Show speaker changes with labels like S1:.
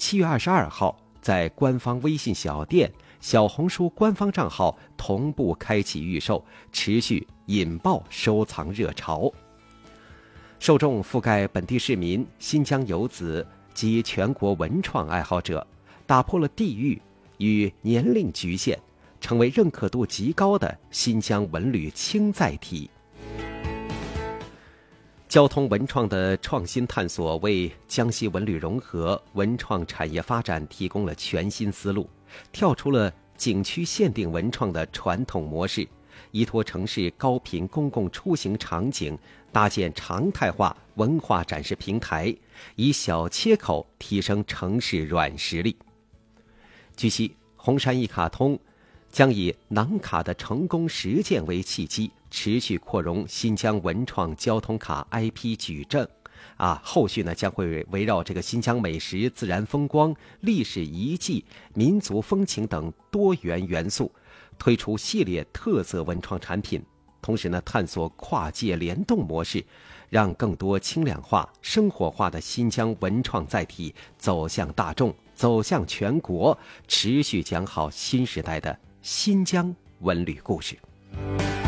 S1: 7月22号在官方微信小店、小红书官方账号同步开启预售，持续引爆收藏热潮。受众覆盖本地市民、新疆游子及全国文创爱好者，打破了地域与年龄局限，成为认可度极高的新疆文旅轻载体。交通文创的创新探索，为江西文旅融合文创产业发展提供了全新思路，跳出了景区限定文创的传统模式，依托城市高频公共出行场景，搭建常态化文化展示平台，以小切口提升城市软实力。据悉，红山一卡通将以囊卡的成功实践为契机，持续扩容新疆文创交通卡 IP 矩阵。后续呢将会围绕这个新疆美食、自然风光、历史遗迹、民族风情等多元元素，推出系列特色文创产品。同时呢，探索跨界联动模式，让更多轻量化、生活化的新疆文创载体走向大众，走向全国，持续讲好新时代的新疆文旅故事。